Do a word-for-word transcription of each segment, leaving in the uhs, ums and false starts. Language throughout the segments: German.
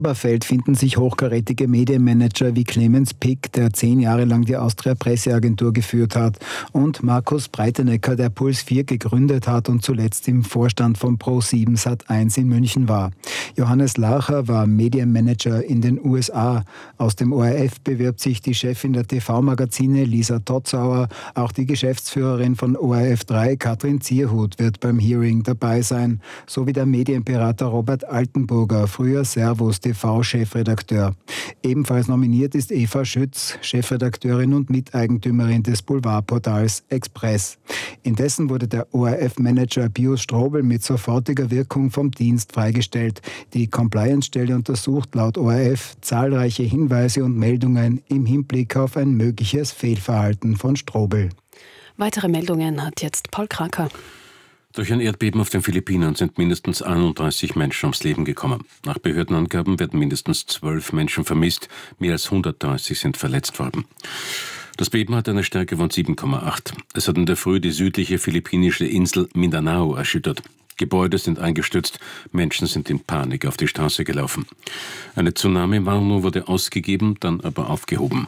Oberfeld finden sich hochkarätige Medienmanager wie Clemens Pick, der zehn Jahre lang die Austria Presseagentur geführt hat, und Markus Breitenecker, der Puls vier gegründet hat und zuletzt im Vorstand von Pro sieben Sat eins in München war. Johannes Larcher war Medienmanager in den U S A. Aus dem O R F bewirbt sich die Chefin der T V-Magazine Lisa Totzauer. Auch die Geschäftsführerin von O R F drei, Katrin Zierhut, wird beim Hearing dabei sein, sowie der Medienberater Robert Altenburger, früher Servus T V-Chefredakteur. Ebenfalls nominiert ist Eva Schütz, Chefredakteurin und Miteigentümerin des Boulevardportals Express. Indessen wurde der O R F-Manager Pius Strobel mit sofortiger Wirkung vom Dienst freigestellt. Die Compliance-Stelle untersucht laut O R F zahlreiche Hinweise und Meldungen im Hinblick auf ein mögliches Fehlverhalten von Strobel. Weitere Meldungen hat jetzt Paul Kraker. Durch ein Erdbeben auf den Philippinen sind mindestens einunddreißig Menschen ums Leben gekommen. Nach Behördenangaben werden mindestens zwölf Menschen vermisst, mehr als hundertdreißig sind verletzt worden. Das Beben hat eine Stärke von sieben Komma acht. Es hat in der Früh die südliche philippinische Insel Mindanao erschüttert. Gebäude sind eingestürzt, Menschen sind in Panik auf die Straße gelaufen. Eine Tsunami-Warnung wurde ausgegeben, dann aber aufgehoben.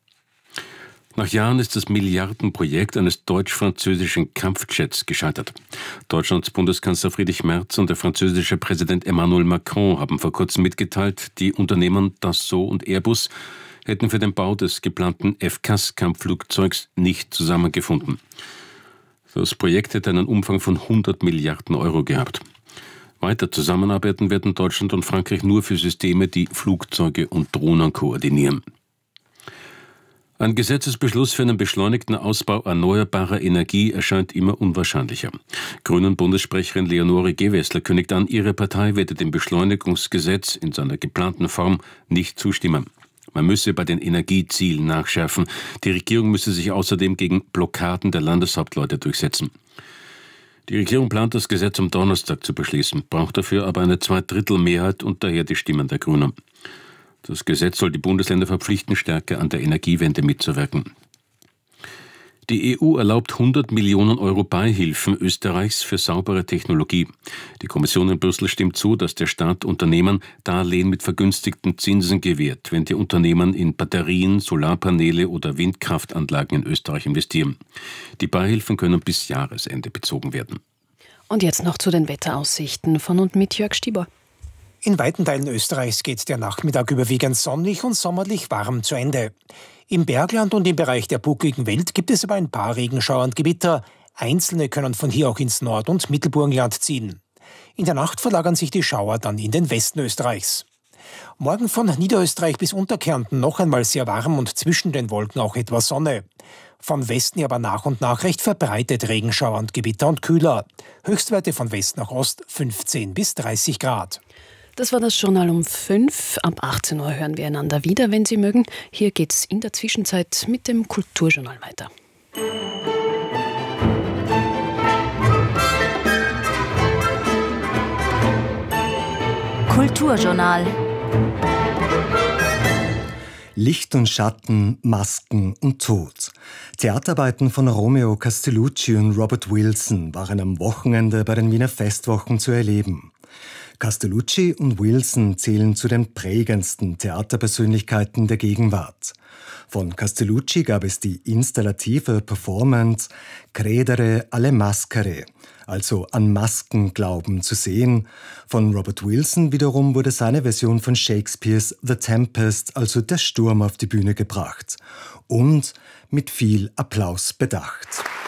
Nach Jahren ist das Milliardenprojekt eines deutsch-französischen Kampfjets gescheitert. Deutschlands Bundeskanzler Friedrich Merz und der französische Präsident Emmanuel Macron haben vor kurzem mitgeteilt, die Unternehmen Dassault und Airbus hätten für den Bau des geplanten F C A S-Kampfflugzeugs nicht zusammengefunden. Das Projekt hätte einen Umfang von hundert Milliarden Euro gehabt. Weiter zusammenarbeiten werden Deutschland und Frankreich nur für Systeme, die Flugzeuge und Drohnen koordinieren. Ein Gesetzesbeschluss für einen beschleunigten Ausbau erneuerbarer Energie erscheint immer unwahrscheinlicher. Grünen-Bundessprecherin Leonore Gewessler kündigt an, ihre Partei werde dem Beschleunigungsgesetz in seiner geplanten Form nicht zustimmen. Man müsse bei den Energiezielen nachschärfen. Die Regierung müsse sich außerdem gegen Blockaden der Landeshauptleute durchsetzen. Die Regierung plant, das Gesetz am Donnerstag zu beschließen, braucht dafür aber eine Zweidrittelmehrheit und daher die Stimmen der Grünen. Das Gesetz soll die Bundesländer verpflichten, stärker an der Energiewende mitzuwirken. Die E U erlaubt hundert Millionen Euro Beihilfen Österreichs für saubere Technologie. Die Kommission in Brüssel stimmt zu, dass der Staat Unternehmen Darlehen mit vergünstigten Zinsen gewährt, wenn die Unternehmen in Batterien, Solarpaneele oder Windkraftanlagen in Österreich investieren. Die Beihilfen können bis Jahresende bezogen werden. Und jetzt noch zu den Wetteraussichten von und mit Jörg Stieber. In weiten Teilen Österreichs geht der Nachmittag überwiegend sonnig und sommerlich warm zu Ende. Im Bergland und im Bereich der buckligen Welt gibt es aber ein paar Regenschauer und Gewitter. Einzelne können von hier auch ins Nord- und Mittelburgenland ziehen. In der Nacht verlagern sich die Schauer dann in den Westen Österreichs. Morgen von Niederösterreich bis Unterkärnten noch einmal sehr warm und zwischen den Wolken auch etwas Sonne. Von Westen aber nach und nach recht verbreitet Regenschauer und Gewitter und kühler. Höchstwerte von West nach Ost fünfzehn bis dreißig Grad. Das war das Journal um fünf. Ab achtzehn Uhr hören wir einander wieder, wenn Sie mögen. Hier geht's in der Zwischenzeit mit dem Kulturjournal weiter. Kulturjournal. Licht und Schatten, Masken und Tod. Theaterarbeiten von Romeo Castellucci und Robert Wilson waren am Wochenende bei den Wiener Festwochen zu erleben. Castellucci und Wilson zählen zu den prägendsten Theaterpersönlichkeiten der Gegenwart. Von Castellucci gab es die installative Performance Credere alle Maschere, also an Masken glauben zu sehen. Von Robert Wilson wiederum wurde seine Version von Shakespeares The Tempest, also der Sturm, auf die Bühne gebracht und mit viel Applaus bedacht.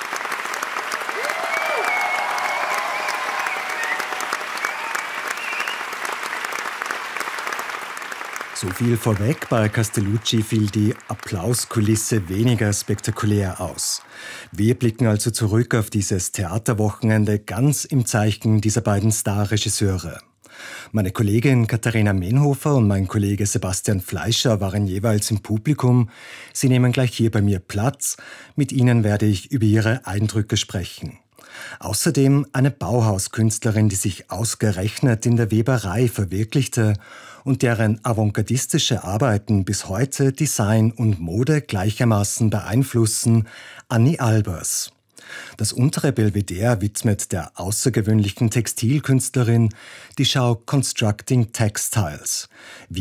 So viel vorweg, bei Castellucci fiel die Applauskulisse weniger spektakulär aus. Wir blicken also zurück auf dieses Theaterwochenende ganz im Zeichen dieser beiden Starregisseure. Meine Kollegin Katharina Menhofer und mein Kollege Sebastian Fleischer waren jeweils im Publikum. Sie nehmen gleich hier bei mir Platz. Mit ihnen werde ich über ihre Eindrücke sprechen. Außerdem eine Bauhauskünstlerin, die sich ausgerechnet in der Weberei verwirklichte und deren avantgardistische Arbeiten bis heute Design und Mode gleichermaßen beeinflussen, Annie Albers. Das untere Belvedere widmet der außergewöhnlichen Textilkünstlerin die Schau Constructing Textiles. Wie